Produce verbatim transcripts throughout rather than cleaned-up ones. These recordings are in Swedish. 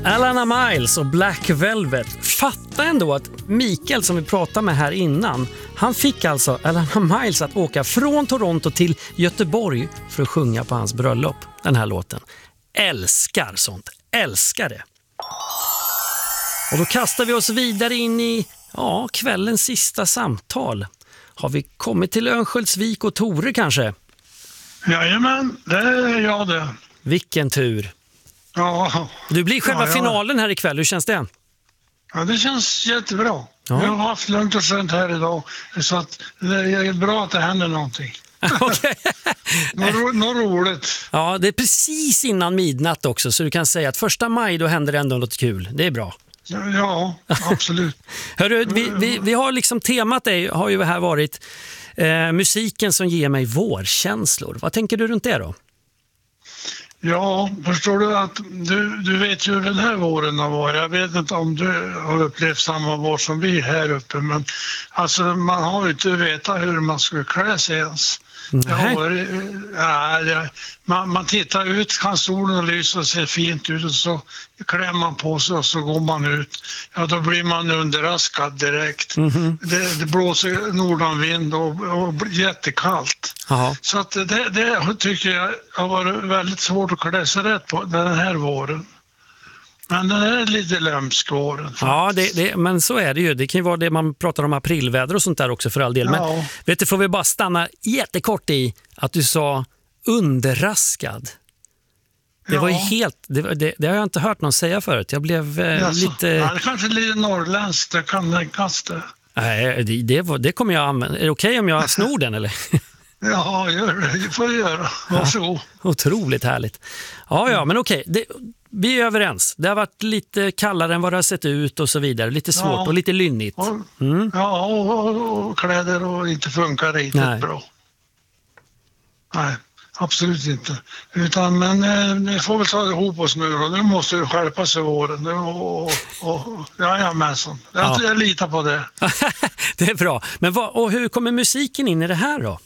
Alana Miles och Black Velvet. Fatta ändå att Mikael som vi pratade med här innan, han fick alltså Alana Miles att åka från Toronto till Göteborg för att sjunga på hans bröllop, den här låten. Älskar sånt, älskar det. Och då kastar vi oss vidare in i ja, kvällens sista samtal. Har vi kommit till Örnsköldsvik och Tore kanske? Jajamän, det är jag det. Vilken tur. Ja. Du blir själva ja, ja. finalen här ikväll, hur känns det? Ja, det känns jättebra. Ja. Jag har haft lugnt och skönt här idag, så att det är bra att det händer någonting. Okay. Något, något roligt. Ja, det är precis innan midnatt också, så du kan säga att första maj då händer det ändå något kul. Det är bra. Ja, ja absolut. Hörru, vi, vi, vi har liksom temat är, har ju här varit eh, musiken som ger mig vårkänslor. Vad tänker du runt det då? Ja, förstår du att du, du vet ju hur den här våren har varit. Jag vet inte om du har upplevt samma vår som vi här uppe, men alltså man har ju inte vetat hur man skulle klä sig ens. Nej. Varit, ja, det, man, man tittar ut, kan solen lysa och ser fint ut och så klär man på sig och så går man ut. Ja, då blir man underraskad direkt. Mm-hmm. Det, det blåser nordanvind och, och jättekallt. Aha. Så att det, det tycker jag har varit väldigt svårt att klä sig rätt på den här våren. Men den är lite lömsk våren. Ja, det, det, men så är det ju. Det kan ju vara det man pratar om aprilväder och sånt där också för all del. Ja. Men vet du, får vi bara stanna jättekort i att du sa underraskad. Det ja. var ju helt, det, det, det har jag inte hört någon säga förut. Jag blev eh, alltså, lite... Ja, det kanske lite norrländskt, det kan tänkas det. Nej, det, det, det kommer jag använda. Är det okej okay om jag snor den eller? Ja, gör det. Det får du göra. Varsågod. Ja, otroligt härligt. Ja, ja, men okej. Det, vi är överens. Det har varit lite kallare än vad det har sett ut och så vidare. Lite svårt ja. och lite lynnigt. Mm. Ja, och, och, och kläder och inte funkar riktigt Nej. bra. Nej, absolut inte. Utan, men eh, ni får väl ta ihop oss nu då. Nu måste du skärpa sig våren. Och, och, och, jajamensan. Jag, ja. jag litar på det. Det är bra. Men vad, och hur kommer musiken in i det här då?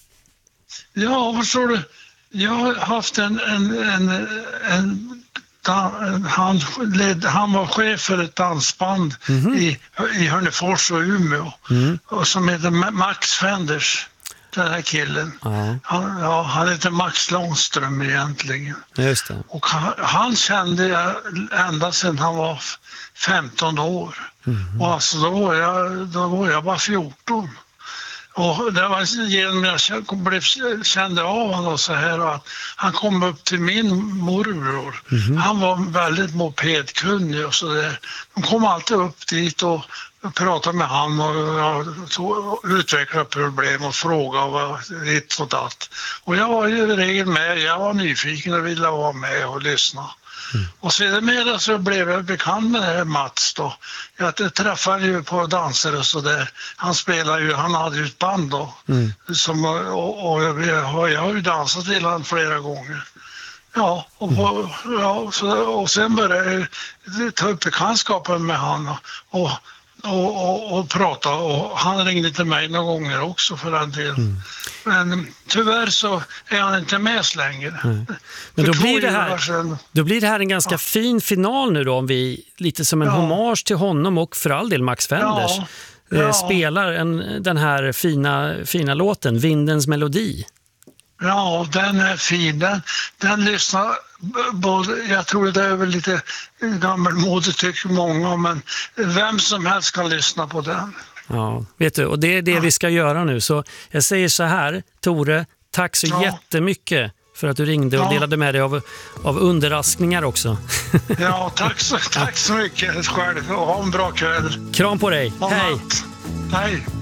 Ja, förstår du? Jag har haft en, en, en, en, en han, led, han var chef för ett dansband mm-hmm. i, i Hörnefors och Umeå mm. och som heter Max Fenders, den här killen. Mm. Han, ja, han heter Max Långström egentligen. Just det. Och han, han kände jag ända sedan han var femton år. Mm. Och alltså då var jag, då var jag bara fjorton. Och det var genom att jag blev, kände av honom så här att han kom upp till min morbror. Mm-hmm. Han var väldigt mopedkunnig och så där. De kom alltid upp dit och pratade med han och, och utvecklade problem och frågade vad ditt och datt. Och jag var ju i regel med, jag var nyfiken och ville vara med och lyssna. Mm. Och sedan så blev jag bekant med det här Mats då. Jag träffade ju på danser och så där. Han spelade ju, han hade ju ett band då. Mm. Som, och, och jag, har, jag har ju dansat till honom flera gånger. Ja, och, mm. ja, så, och sen började jag ta upp bekantskapen med honom och, och, och, och prata. Och han ringde till mig några gånger också för den delen. Mm. Men tyvärr så är han inte med längre. Mm. Men då blir, det här, då blir det här en ganska ja. fin final nu då, om vi lite som en ja. hommage till honom och för all del Max Fenders ja. Ja. spelar en, den här fina, fina låten, Vindens melodi. Ja, den är fin. Den, den lyssnar både, jag tror det är väl lite gammalmodigt tycker många, men vem som helst kan lyssna på den. Ja, vet du, och det är det ja. vi ska göra nu. Så jag säger så här, Tore, tack så ja. jättemycket för att du ringde och ja. delade med dig av, av underraskningar också. Ja, tack så, tack så mycket själv och ha en bra kväll. Kram på dig, hej! Hej!